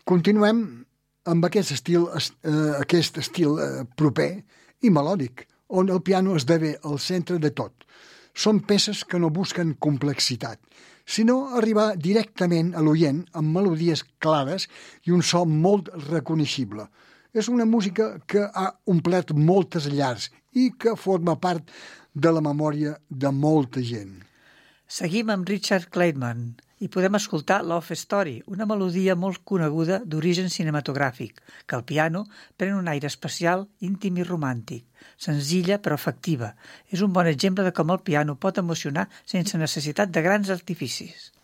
Continuem amb aquest estil proper i melòdic, on el piano esdevé el centre de tot. Són peces que no busquen complexitat, sinó arribar directament a l'oient amb melodies clares i un so molt reconeixible. És una música que ha omplert moltes llars i que forma part de la memòria de molta gent. Seguim amb Richard Clayman i podem escoltar Love Story, una melodia molt coneguda d'origen cinematogràfic, que al piano pren un aire especial, íntim i romàntic, senzilla però efectiva. És un bon exemple de com el piano pot emocionar sense necessitat de grans artificis.